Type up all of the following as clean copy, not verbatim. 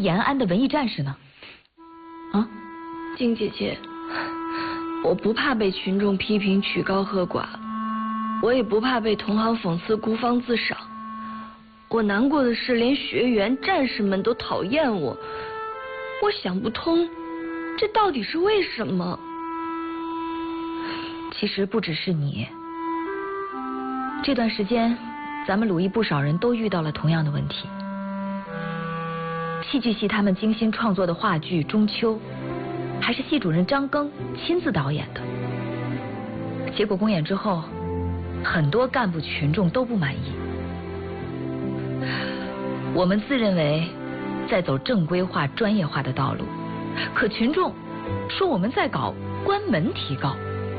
延安的文艺战士呢？啊， 静姐姐，我不怕被群众批评曲高和寡，我也不怕被同行讽刺孤芳自赏。我难过的是，连学员、战士们都讨厌我，我想不通，这到底是为什么？ 其实不只是你，这段时间，咱们鲁艺不少人都遇到了同样的问题。戏剧系他们精心创作的话剧《中秋》，还是系主任张庚亲自导演的。结果公演之后，很多干部群众都不满意。我们自认为在走正规化、专业化的道路，可群众说我们在搞关门提高。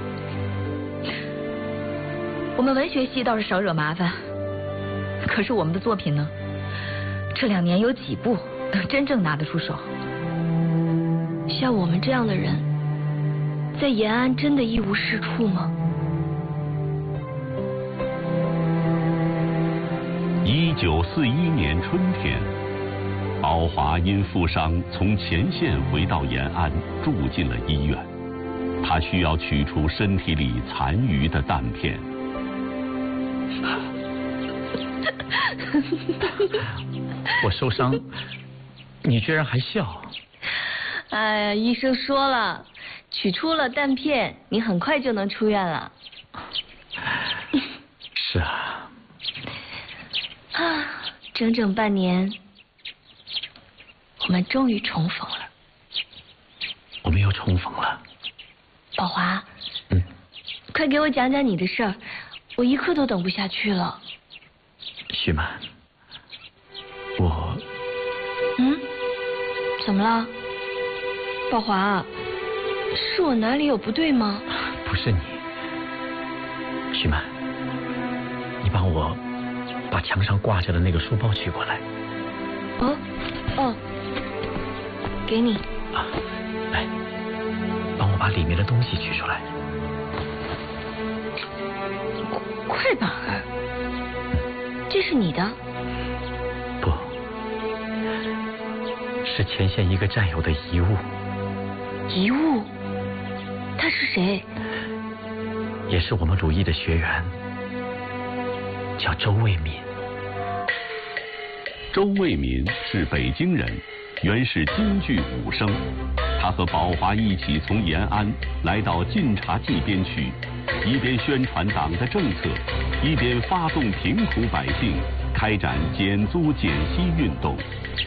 我们文学系倒是少惹麻烦，可是我们的作品呢？这2年有几部真正拿得出手？ 像我们这样的人，在延安真的一无是处吗 ？1941年春天，宝华因负伤从前线回到延安，住进了医院。他需要取出身体里残余的弹片。 我受伤，你居然还笑？ 哎呀，医生说了，取出了弹片，你很快就能出院了。 是啊。 啊，整整半年，我们终于重逢了。 我们又重逢了。 宝华，快给我讲讲你的事儿，我一刻都等不下去了。 徐曼，我…… 怎么了？宝华，是我哪里有不对吗？ 不是你，徐曼，你帮我把墙上挂着的那个书包取过来。 给你。 啊，来，帮我把里面的东西取出来。 快板儿，这是你的？ 不，是前线一个战友的遗物。 遗物？他是谁？ 也是我们鲁艺的学员，叫周卫民。 周卫民是北京人，原是京剧武生。他和宝华一起从延安来到晋察冀边区，一边宣传党的政策，一边发动贫苦百姓开展减租减息运动。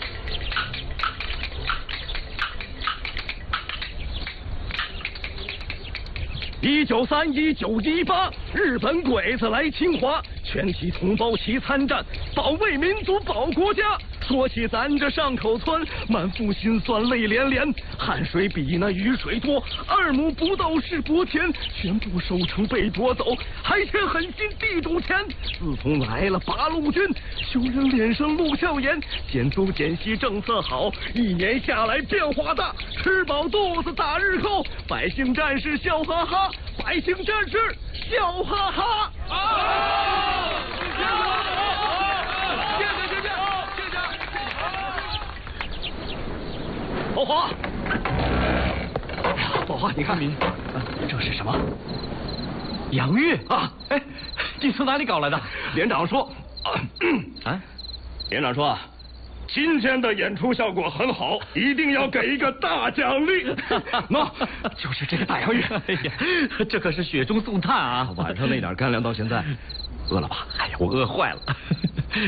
1931、1918，日本鬼子来侵华，全体同胞齐参战，保卫民族，保国家。说起咱这上口村，满腹心酸泪连连，汗水比那雨水多，2亩不到是国田，全部收成被夺走，还欠狠心地主钱。自从来了八路军，穷人脸上露笑颜，减租减息政策好，1年下来变化大，吃饱肚子大日后，百姓战士笑哈哈，百姓战士笑哈哈。宝华，宝华，你看，这是什么？ 洋芋啊！ 哎，你从哪里搞来的？ 连长说，连长说，今天的演出效果很好，一定要给一个大奖励。喏，就是这个大洋芋。 哎呀，这可是雪中送炭啊！ 晚上那点干粮到现在，饿了吧？ 哎呀，我饿坏了。